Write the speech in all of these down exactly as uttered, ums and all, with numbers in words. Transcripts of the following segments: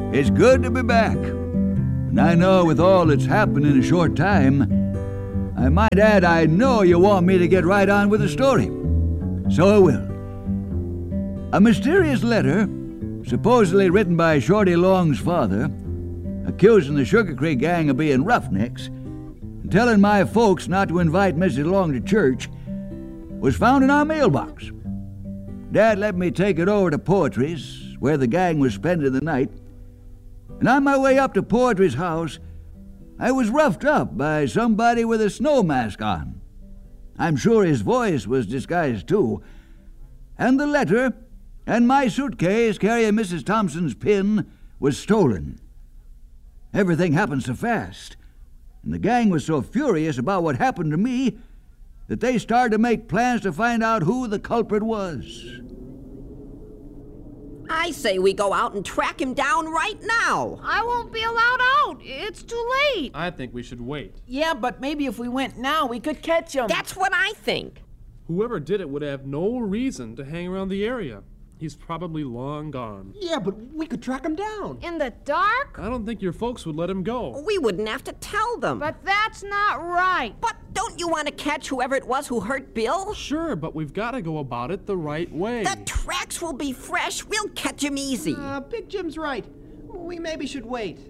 It's good to be back. And I know with all that's happened in a short time, I might add I know you want me to get right on with the story. So I will. A mysterious letter, supposedly written by Shorty Long's father, accusing the Sugar Creek gang of being roughnecks, and telling my folks not to invite Missus Long to church, was found in our mailbox. Dad let me take it over to Poetry's, where the gang was spending the night, and on my way up to Poetry's house, I was roughed up by somebody with a snow mask on. I'm sure his voice was disguised too, and the letter and my suitcase carrying Missus Thompson's pin was stolen. Everything happened so fast, and the gang was so furious about what happened to me that they started to make plans to find out who the culprit was. I say we go out and track him down right now. I won't be allowed out. It's too late. I think we should wait. Yeah, but maybe if we went now, we could catch him. That's what I think. Whoever did it would have no reason to hang around the area. He's probably long gone. Yeah, but we could track him down. In the dark? I don't think your folks would let him go. We wouldn't have to tell them. But that's not right. But don't you want to catch whoever it was who hurt Bill? Sure, but we've got to go about it the right way. The tracks will be fresh. We'll catch him easy. Uh, Big Jim's right. We maybe should wait.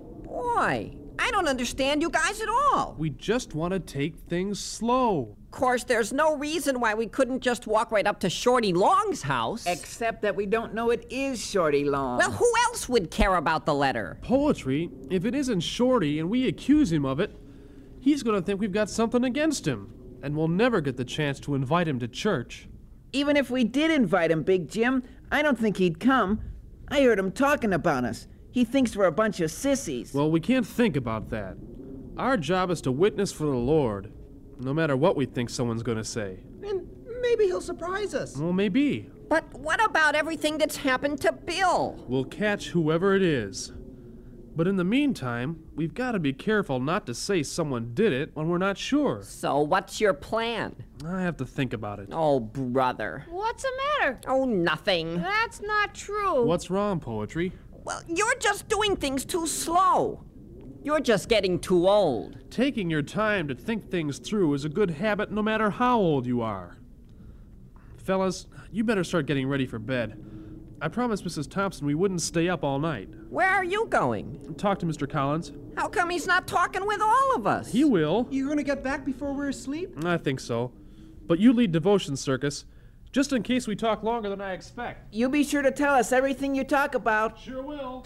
Boy, I don't understand you guys at all. We just want to take things slow. Of course, there's no reason why we couldn't just walk right up to Shorty Long's house. Except that we don't know it is Shorty Long. Well, who else would care about the letter? Poetry, if it isn't Shorty and we accuse him of it, he's going to think we've got something against him, and we'll never get the chance to invite him to church. Even if we did invite him, Big Jim, I don't think he'd come. I heard him talking about us. He thinks we're a bunch of sissies. Well, we can't think about that. Our job is to witness for the Lord, no matter what we think someone's going to say. And maybe he'll surprise us. Well, maybe. But what about everything that's happened to Bill? We'll catch whoever it is. But in the meantime, we've got to be careful not to say someone did it when we're not sure. So what's your plan? I have to think about it. Oh, brother. What's the matter? Oh, nothing. That's not true. What's wrong, Poetry? Well, you're just doing things too slow. You're just getting too old. Taking your time to think things through is a good habit no matter how old you are. Fellas, you better start getting ready for bed. I promised Missus Thompson we wouldn't stay up all night. Where are you going? Talk to Mister Collins. How come he's not talking with all of us? He will. You gonna get back before we're asleep? I think so. But you lead Devotion Circus, just in case we talk longer than I expect. You be sure to tell us everything you talk about. Sure will.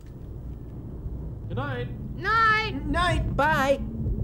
Good night. Night. Night. Bye.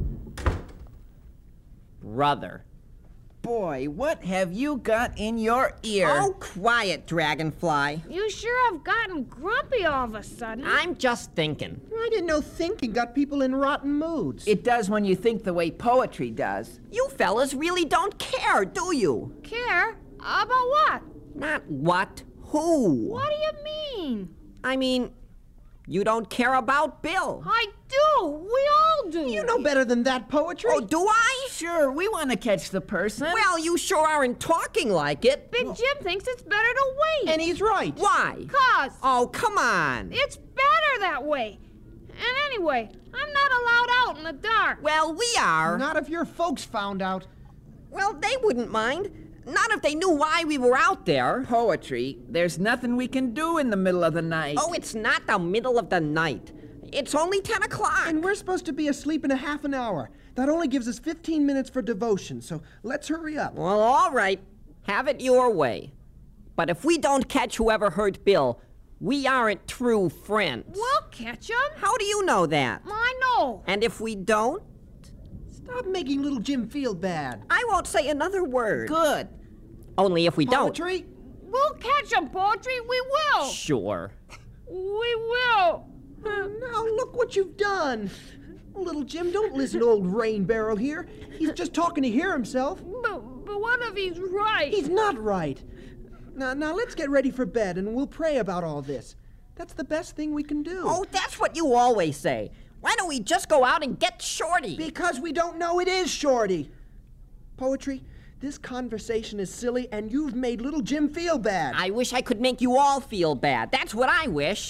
Brother. Boy, what have you got in your ear? Oh, quiet, Dragonfly. You sure have gotten grumpy all of a sudden. I'm just thinking. I didn't know thinking got people in rotten moods. It does when you think the way Poetry does. You fellas really don't care, do you? Care? About what? Not what, who. What do you mean? I mean, you don't care about Bill. I do. We all do. You know better than that, Poetry. Oh, do I? Sure, we want to catch the person. Well, you sure aren't talking like it. Big Jim thinks it's better to wait. And he's right. Why? Cause Oh, come on. it's better that way. And anyway, I'm not allowed out in the dark. Well, we are. Not if your folks found out. Well, they wouldn't mind. Not if they knew why we were out there. Poetry, there's nothing we can do in the middle of the night. Oh, it's not the middle of the night. It's only ten o'clock. And we're supposed to be asleep in a half an hour. That only gives us fifteen minutes for devotion, so let's hurry up. Well, all right. Have it your way. But if we don't catch whoever hurt Bill, we aren't true friends. We'll catch him. How do you know that? I know. And if we don't, Stop making little Jim feel bad. I won't say another word. Good. Only if we Poetry? We'll catch him, Poetry. We will. don't. Sure. We will. Now look what you've done. Little Jim, don't listen to old Rain Barrel here. He's just talking to hear himself. But, but what if he's right? He's not right. Now, now let's get ready for bed and we'll pray about all this. That's the best thing we can do. Oh, that's what you always say. Why don't we just go out and get Shorty? Because we don't know it is Shorty. Poetry, this conversation is silly and you've made little Jim feel bad. I wish I could make you all feel bad. That's what I wish.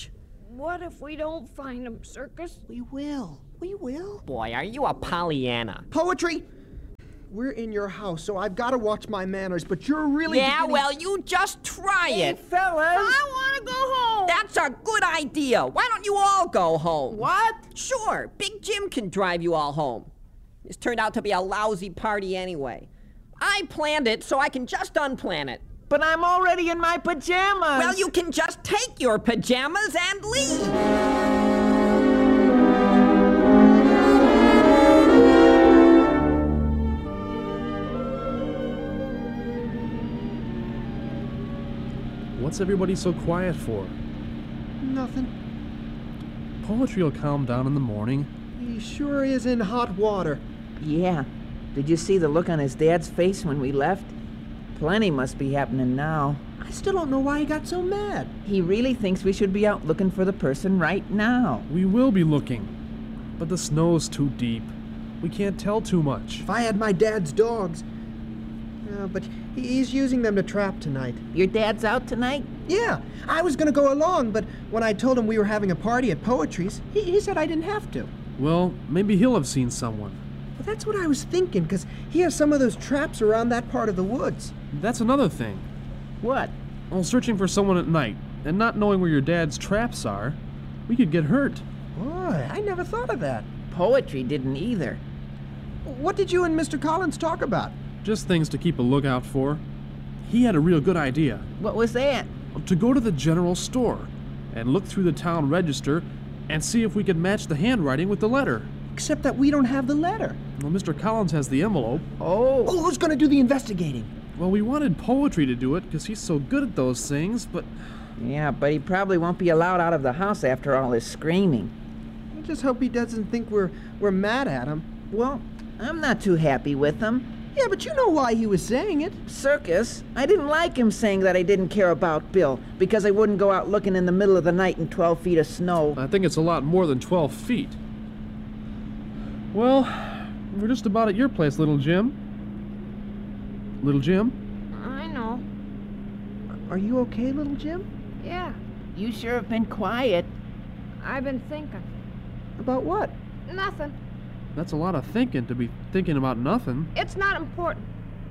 What if we don't find him, Circus? We will. We will. Boy, are you a Pollyanna. Poetry! We're in your house, so I've got to watch my manners, but you're really Yeah, beginning- well, you just try Hey, it. fellas! I want to go home. That's a good idea. Why don't you all go home? What? Sure, Big Jim can drive you all home. This turned out to be a lousy party anyway. I planned it so I can just unplan it. But I'm already in my pajamas! Well, you can just take your pajamas and leave. What's everybody so quiet for? Nothing. Poetry will calm down in the morning. He sure is in hot water. Yeah. Did you see the look on his dad's face when we left? Plenty must be happening now. I still don't know why he got so mad. He really thinks we should be out looking for the person right now. We will be looking. But the snow's too deep. We can't tell too much. If I had my dad's dogs. Uh, but he- he's using them to trap tonight. Your dad's out tonight? Yeah, I was gonna go along, but when I told him we were having a party at Poetry's, he, he said I didn't have to. Well, maybe he'll have seen someone. Well, that's what I was thinking, because he has some of those traps around that part of the woods. That's another thing. What? Well, searching for someone at night and not knowing where your dad's traps are, we could get hurt. Boy, I never thought of that. Poetry didn't either. What did you and Mister Collins talk about? Just things to keep a lookout for. He had a real good idea. What was that? To go to the general store and look through the town register and see if we could match the handwriting with the letter. Except that we don't have the letter. Well, Mister Collins has the envelope. Oh. Oh, who's gonna do the investigating? Well, we wanted Poetry to do it because he's so good at those things, but Yeah, but he probably won't be allowed out of the house after all this screaming. I just hope he doesn't think we're we're mad at him. Well, I'm not too happy with him. Yeah, but you know why he was saying it. Circus, I didn't like him saying that I didn't care about Bill because I wouldn't go out looking in the middle of the night in twelve feet of snow. I think it's a lot more than twelve feet. Well, we're just about at your place, Little Jim. Little Jim? I know. Are you okay, little Jim? Yeah, You sure have been quiet. I've been thinking. About what? Nothing. That's a lot of thinking to be thinking about nothing. It's not important.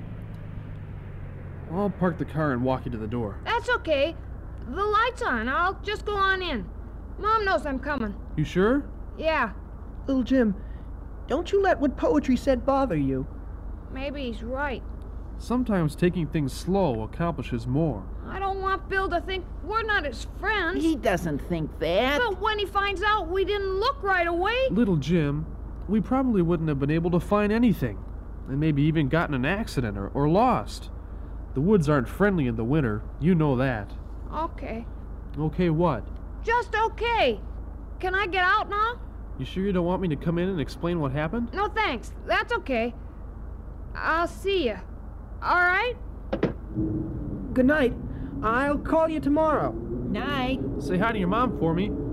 I'll park the car and walk you to the door. That's okay. The light's on. I'll just go on in. Mom knows I'm coming. You sure? Yeah, Little Jim, don't you let what Poetry said bother you. maybe he's right. Sometimes taking things slow accomplishes more. I don't want Bill to think we're not his friends. He doesn't think that. But when he finds out we didn't look right away, Little Jim, we probably wouldn't have been able to find anything, and maybe even gotten an accident or, or lost. The woods aren't friendly in the winter, you know that. okay. Okay, what? Just okay. Can I get out now? You sure you don't want me to come in and explain what happened? No thanks. That's okay. I'll see you. All right? Good night. I'll call you tomorrow. Night. Say hi to your mom for me.